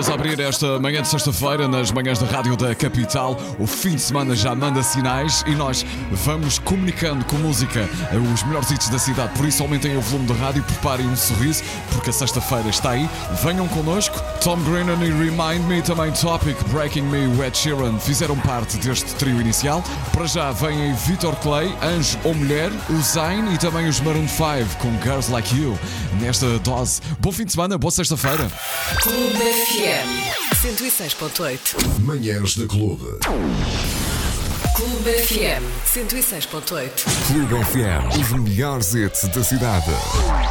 Bandas a abrir esta manhã de sexta-feira nas manhãs da Rádio da Capital. O fim de semana já manda sinais e nós vamos comunicando com música os melhores hits da cidade. Por isso aumentem o volume da rádio, preparem um sorriso, porque a sexta-feira está aí. Venham connosco. Tom Grennan e Remind Me, também Topic, Breaking Me, Ed Sheeran fizeram parte deste trio inicial. Para já vêm Vitor Clay, Anjo ou Mulher, o Zayn e também os Maroon 5 com Girls Like You. Nesta dose, bom fim de semana, boa sexta-feira. Clube FM 106.8. Manhãs da Clube. Clube FM 106.8. Clube FM, os melhores hits da cidade.